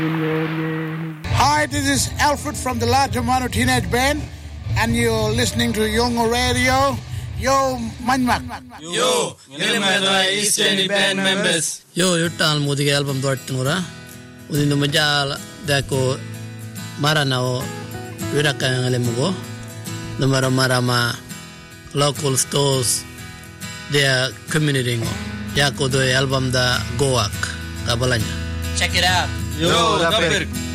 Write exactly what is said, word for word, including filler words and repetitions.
Hi, this is Alfred from the La Tomato Teenage Band, and you're listening to Yongo Radio. Yo, Manmak. Yo, Nilmada East End Band members. Yo, yutal mudige album dortinura. Udindu majal dako maranao virakangalemugo. Numara marama local stores their community ngo. Yako do album da Goak kabalanya. Check it out. Yo, Rapper.